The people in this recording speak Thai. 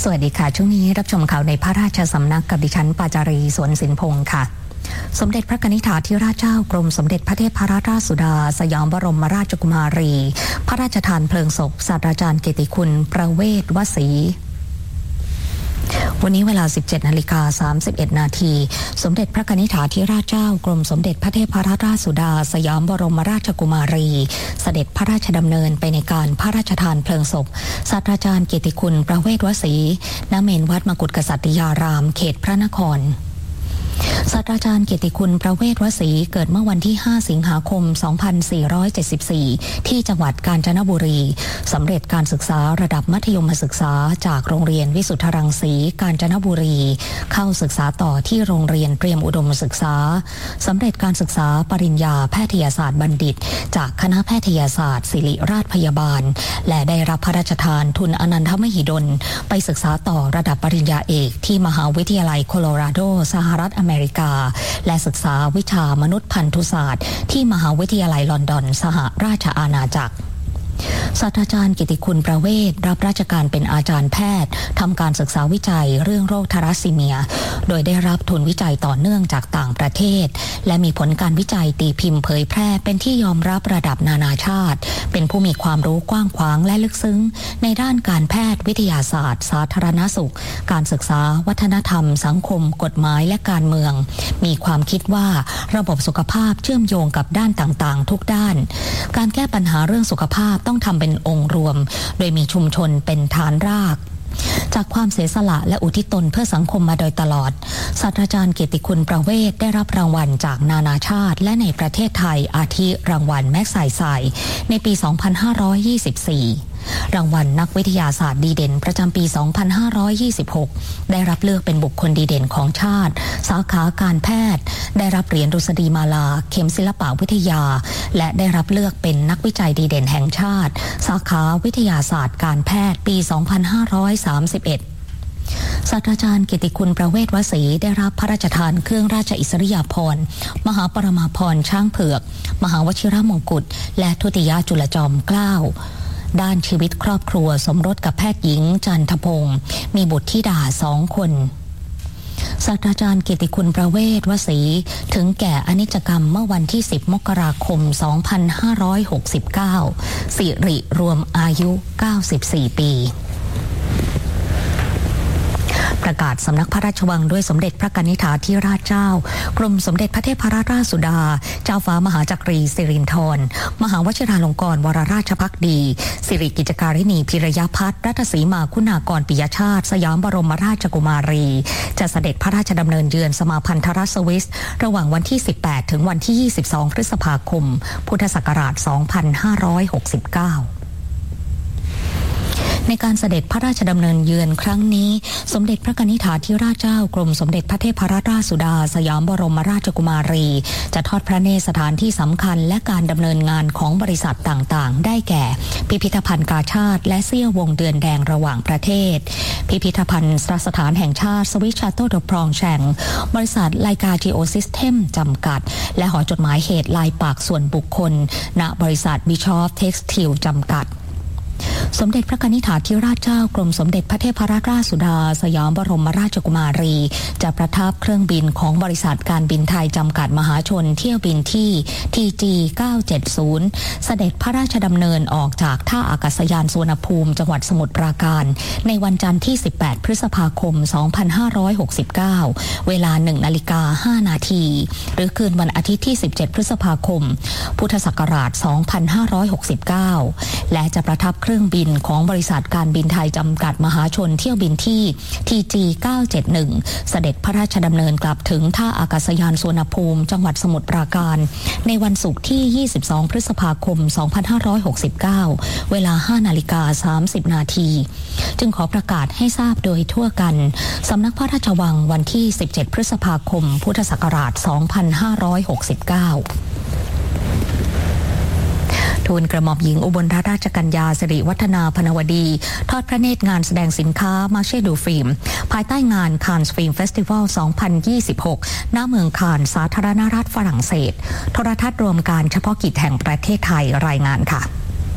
สวัสดีค่ะช่วงนี้รับชมข่าวในพระราชสำนักกับดิฉันปาจารีสวนสินพงศ์ค่ะสมเด็จพระกนิษฐาธิราชเจ้ากรมสมเด็จพระเทพรัตนราชสุดาสยามบรมราชกุมารีพระราชทานเพลิงศพศาสตราจารย์เกียรติคุณประเวศวสีวันนี้เวลา 17:31 นาทีสมเด็จพระกนิษฐาธิราชเจ้ากรมสมเด็จพระเทพรัตนราชสุดาสยามบรมราชกุมารีเสด็จพระราชดำเนินไปในการพระราชทานเพลิงศพศาสตราจารย์เกียรติคุณประเวศวสีณเมนวัดมกุฏกษัตริยารามเขตพระนครศาสตราจารย์เกียรติคุณประเวศวสีเกิดเมื่อวันที่ 5 สิงหาคม 2474 ที่จังหวัดกาญจนบุรีสำเร็จการศึกษาระดับมัธยมศึกษาจากโรงเรียนวิสุทธรังสีกาญจนบุรีเข้าศึกษาต่อที่โรงเรียนเตรียมอุดมศึกษาสำเร็จการศึกษาปริญญาแพทยศาสตร์บัณฑิตจากคณะแพทยศาสตร์ศิริราชพยาบาลและได้รับพระราชทานทุนอนันทมหิดลไปศึกษาต่อระดับปริญญาเอกที่มหาวิทยาลัยโคโลราโดสหรัฐอเมริกาและศึกษาวิชามนุษยพันธุศาสตร์ที่มหาวิทยาลัยลอนดอนสหราชอาณาจักรศาสตราจารย์เกียรติคุณประเวศรับราชการเป็นอาจารย์แพทย์ทำการศึกษาวิจัยเรื่องโรคทารัสซีเมียโดยได้รับทุนวิจัยต่อเนื่องจากต่างประเทศและมีผลการวิจัยตีพิมพ์เผยแพร่เป็นที่ยอมรับระดับนานาชาติเป็นผู้มีความรู้กว้างขวางและลึกซึ้งในด้านการแพทย์วิทยาศาสตร์สาธารณสุขการศึกษาวัฒนธรรมสังคมกฎหมายและการเมืองมีความคิดว่าระบบสุขภาพเชื่อมโยงกับด้านต่างๆทุกด้านการแก้ปัญหาเรื่องสุขภาพต้องทำเป็นองค์รวมโดยมีชุมชนเป็นฐานรากจากความเสียสละและอุทิศตนเพื่อสังคมมาโดยตลอดศาสตราจารย์เกียรติคุณประเวศได้รับรางวัลจากนานาชาติและในประเทศไทยอาทิรางวัลแม็กไซไซในปี 2524 รางวัลนักวิทยาศาสตร์ดีเด่นประจำปี 2526 ได้รับเลือกเป็นบุคคลดีเด่นของชาติสาขาการแพทย์ได้รับเหรียญดุษฎีมาลาเข็มศิลปวิทยาและได้รับเลือกเป็นนักวิจัยดีเด่นแห่งชาติสาขาวิทยาศาสตร์การแพทย์ปี 2531ศาสตราจารย์เกียรติคุณประเวศวสีได้รับพระราชทานเครื่องราชอิสริยาภรณ์มหาปรมาภรณ์ช้างเผือกมหาวชิรมงกุฎและทุติยจุลจอมเกล้าด้านชีวิตครอบครัวสมรสกับแพทย์หญิงจันทพงศ์มีบุตรธิดา2 คนศาสตราจารย์เกียรติคุณประเวศวสีถึงแก่อนิจกรรมเมื่อวันที่ 10 มกราคม 2569 สิริรวมอายุ 94 ปีประกาศสำนักพระราชวังด้วยสมเด็จพระกนิษฐาธิราชเจ้ากรมสมเด็จพระเทพรัตนราชสุดาเจ้าฟ้ามหาจักรีสิรินธรมหาวชิราลงกรณ์วรราชภักดีสิริกิจการิณีพิรยพัฒน์รัตศรีมาคุณากรปิยชาติสยามบรมราชกุมารีจะเสด็จพระราชดำเนินเยือนสมาพันธรัฐสวิสระหว่างวันที่ 18 ถึงวันที่ 22 พฤษภาคม พุทธศักราช 2569ในการเสด็จพระราชดำเนินเยือนครั้งนี้สมเด็จพระกนิษฐาธิราชเจ้ากรมสมเด็จพระเทพรัตนราชสุดาสยามบรมราชกุมารีจะทอดพระเนตรสถานที่สำคัญและการดำเนินงานของบริษัทต่างๆได้แก่พิพิธภัณฑ์กาชาดและเสี้ยววงเดือนแดงระหว่างประเทศพิพิธภัณฑ์สถานแห่งชาติสวิสชัตเติลเดอะพรองแชงบริษัทไลกาจีโอซิสเทมจำกัดและหอจดหมายเหตุลายปากส่วนบุคคลณบริษัทบิชอฟเท็กซ์ทิลจำกัดสมเด็จพระกนิษฐาธิราชเจ้ากรมสมเด็จพระเทพรัตนราชสุดาสยามบรมราชกุมารีจะประทับเครื่องบินของบริษัทการบินไทยจำกัดมหาชนเที่ยวบินที่ TG 970เสด็จพระราชดำเนินออกจากท่าอากาศยานสุวรรณภูมิจังหวัดสมุทรปราการในวันจันทร์ที่ 18 พฤษภาคม 2569 เวลา 1:05 นาทีหรือคืนวันอาทิตย์ที่ 17 พฤษภาคม พุทธศักราช 2569 และจะประทับเครื่องบินของบริษัทการบินไทยจำกัดมหาชนเที่ยวบินที่ TG 971เสด็จพระราชดำเนินกลับถึงท่าอากาศยานสุวรรณภูมิจังหวัดสมุทรปราการในวันศุกร์ที่ 22 พฤษภาคม 2569 เวลา 5:30 นาทีจึงขอประกาศให้ทราบโดยทั่วกันสำนักพระราชวังวันที่ 17 พฤษภาคม พุทธศักราช 2569ทูลกระหม่อมหญิงอุบลราชกัญญาสิริวัฒนาพนวดีทอดพระเนตรงานแสดงสินค้ามาเช่ดูฟิล์มภายใต้งานคานส์ฟิล์มเฟสติวัล 2026 ณ เมืองคานส์สาธารณรัฐฝรั่งเศสโทรทัศน์รวมการเฉพาะกิจแห่งประเทศไทยรายงานค่ะ